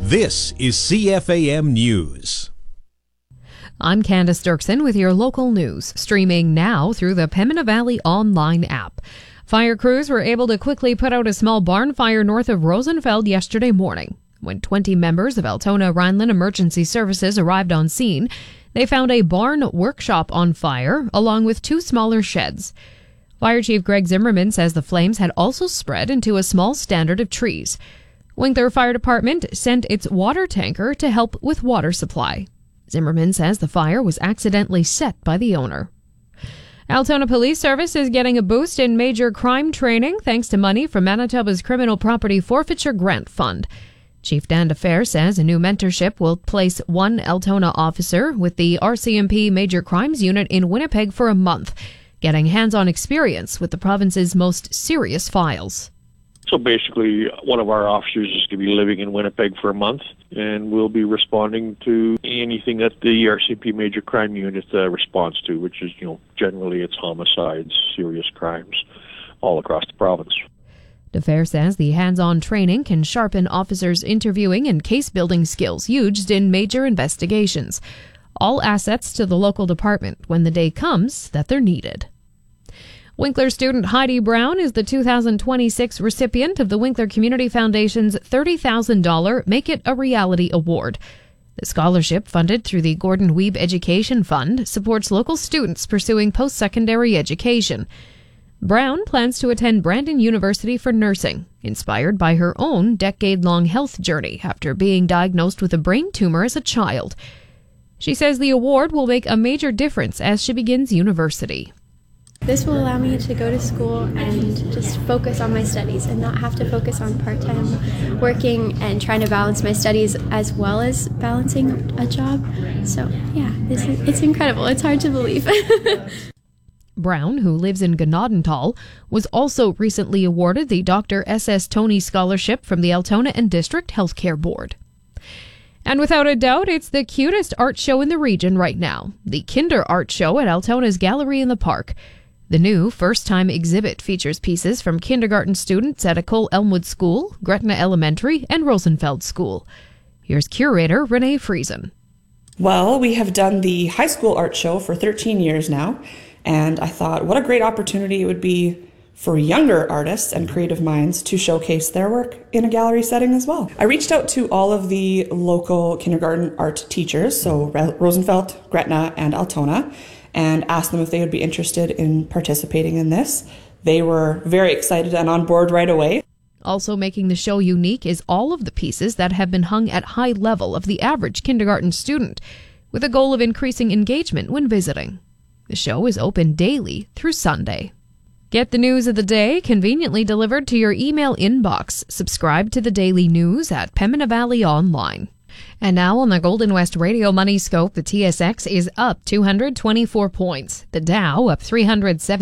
This is CFAM News. I'm Candace Dirksen with your local news, streaming now through the Pembina Valley online app. Fire crews were able to quickly put out a small barn fire north of Rosenfeld yesterday morning. When 20 members of Altona Rhineland Emergency Services arrived on scene, they found a barn workshop on fire, along with 2 smaller sheds. Fire Chief Greg Zimmerman says the flames had also spread into a small standard of trees. Winkler Fire Department sent its water tanker to help with water supply. Zimmerman says the fire was accidentally set by the owner. Altona Police Service is getting a boost in major crime training thanks to money from Manitoba's Criminal Property Forfeiture Grant Fund. Chief Dan DeFer says a new mentorship will place 1 Altona officer with the RCMP Major Crimes Unit in Winnipeg for a month, getting hands-on experience with the province's most serious files. So basically, one of our officers is going to be living in Winnipeg for a month, and we'll be responding to anything that the RCMP Major Crime Unit responds to, which is, generally it's homicides, serious crimes, all across the province. DeFer says the hands-on training can sharpen officers' interviewing and case-building skills used in major investigations. All assets to the local department when the day comes that they're needed. Winkler student Heidi Brown is the 2026 recipient of the Winkler Community Foundation's $30,000 Make It a Reality Award. The scholarship, funded through the Gordon Weeb Education Fund, supports local students pursuing post-secondary education. Brown plans to attend Brandon University for nursing, inspired by her own decade-long health journey after being diagnosed with a brain tumor as a child. She says the award will make a major difference as she begins university. This will allow me to go to school and just focus on my studies and not have to focus on part-time working and trying to balance my studies as well as balancing a job. So yeah, it's incredible. It's hard to believe. Brown, who lives in Gnadentall, was also recently awarded the Dr. S.S. Tony Scholarship from the Altona and District Healthcare Board. And without a doubt, it's the cutest art show in the region right now, the Kinder Art Show at Altona's Gallery in the Park. The new first-time exhibit features pieces from kindergarten students at Ecole Elmwood School, Gretna Elementary, and Rosenfeld School. Here's curator Renee Friesen. Well, we have done the high school art show for 13 years now, and I thought what a great opportunity it would be for younger artists and creative minds to showcase their work in a gallery setting as well. I reached out to all of the local kindergarten art teachers, so Rosenfeld, Gretna, and Altona, and asked them if they would be interested in participating in this. They were very excited and on board right away. Also making the show unique is all of the pieces that have been hung at high level of the average kindergarten student, with a goal of increasing engagement when visiting. The show is open daily through Sunday. Get the news of the day conveniently delivered to your email inbox. Subscribe to the daily news at Pembina Valley Online. And now on the Golden West Radio Money Scope, the TSX is up 224 points. The Dow up 307.